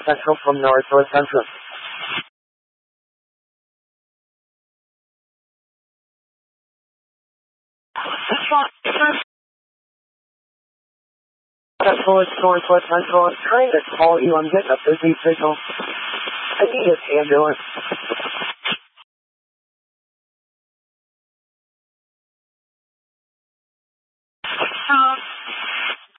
Central from North or Central. Central is North or Central. Trying to call you on this a busy signal. I need an ambulance.